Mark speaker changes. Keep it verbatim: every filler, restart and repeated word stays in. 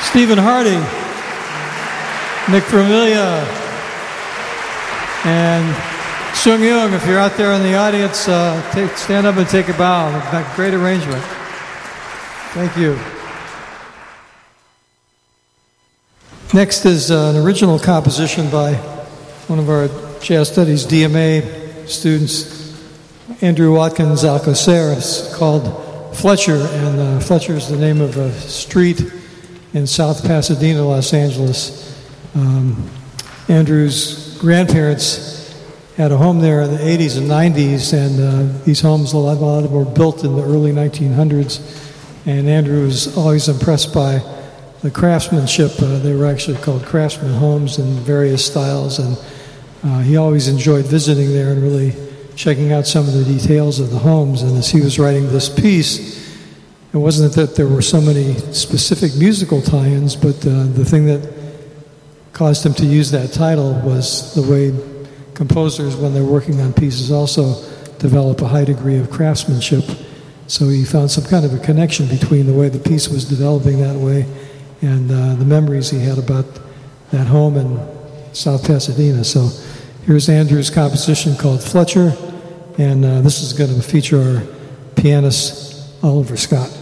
Speaker 1: Stephen Hardy, Nick Vermilia, and Sung Young. If you're out there in the audience, uh, take, stand up and take a bow. Great arrangement. Thank you. Next is uh, an original composition by one of our Jazz Studies D M A students, Andrew Watkins Alcocer. It's called Fletcher, and uh, Fletcher is the name of a street in South Pasadena, Los Angeles. Um, Andrew's grandparents had a home there in the eighties and nineties, and uh, these homes, a lot, a lot of them were built in the early nineteen hundreds, and Andrew was always impressed by the craftsmanship. Uh, they were actually called craftsman homes in various styles, and uh, he always enjoyed visiting there and really checking out some of the details of the homes. And as he was writing this piece, it wasn't that there were so many specific musical tie-ins, but uh, the thing that caused him to use that title was the way composers, when they're working on pieces, also develop a high degree of craftsmanship. So he found some kind of a connection between the way the piece was developing that way and uh, the memories he had about that home in South Pasadena. So here's Andrew's composition called Fletcher, and uh, this is going to feature our pianist, Oliver Scott.